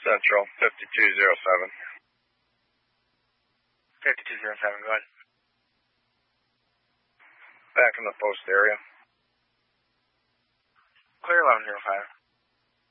Central, 5207. 5207, go ahead. Back in the post area. Clear 1105.